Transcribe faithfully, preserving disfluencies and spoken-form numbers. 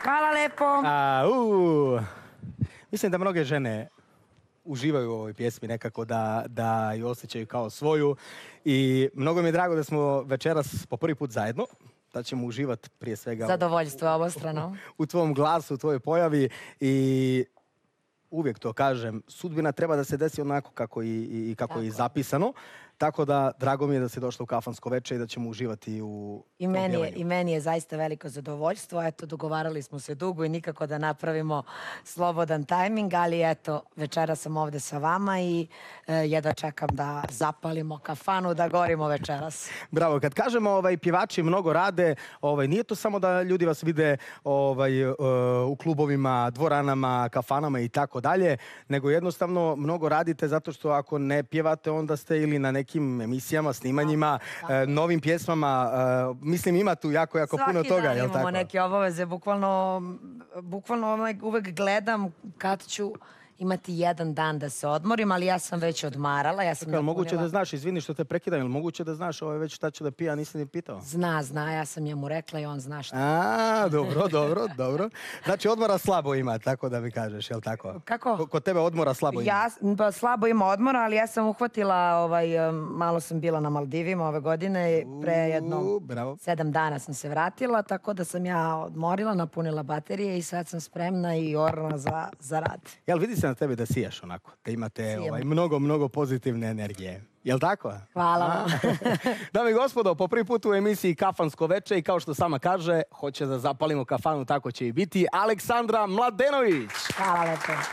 Hvala lepo. A, u, mislim da mnoge žene uživaju u ovoj pjesmi nekako, da, da ju osjećaju kao svoju. I mnogo mi je drago da smo večeras po prvi put zajedno, da ćemo uživati prije svega Zadovoljstvo obostrano. U, u tvom glasu, u tvojoj pojavi i uvijek to kažem, sudbina treba da se desi onako kako i, i kako je zapisano. Tako da, drago mi je da si došla u Kafansko veče i da ćemo uživati u I meni, je, I meni je zaista veliko zadovoljstvo. Eto, dogovarali smo se dugo i nikako da napravimo slobodan tajming, ali eto, večera sam ovde sa vama i e, jedva čekam da zapalimo kafanu, da gorimo večeras. Bravo, kad kažemo ovaj, pjevači mnogo rade, ovaj, nije to samo da ljudi vas vide ovaj, uh, u klubovima, dvoranama, kafanama i tako dalje, nego jednostavno mnogo radite zato što ako ne pjevate, onda ste ili na nekim emisijama, snimanjima, da, da. novim pjesmama. Mislim, ima tu jako, jako Svaki puno toga. Svaki dan jel imamo tako? neke obaveze. Bukvalno, bukvalno uvek gledam kad ću imati jedan dan da se odmorim, ali ja sam već odmarala. Ja sam Tako, napunila... moguće da znaš, izvini što te prekidam, ili moguće da znaš ovaj već šta će da pija, nisi ni pitao? Zna, zna, ja sam njemu rekla i on zna šta. A, dobro, dobro, dobro. Znači odmora slabo ima, tako da mi kažeš, jel tako? Kako? Kod tebe odmora slabo ima? Ja, pa, slabo ima odmora, ali ja sam uhvatila, ovaj, malo sam bila na Maldivima ove godine, pre jedno bravo. sedam dana sam se vratila, tako da sam ja odmorila, napunila baterije i sad sam spremna i orna za, za rad. Jel vidi se na tebi da sijaš onako, da imate ovaj, mnogo, mnogo pozitivne energije. Jel' tako? Hvala vam. Dame i gospodo, po prvi put u emisiji Kafansko veče i kao što sama kaže, hoće da zapalimo kafanu, tako će i biti, Aleksandra Mladenović. Hvala lepo.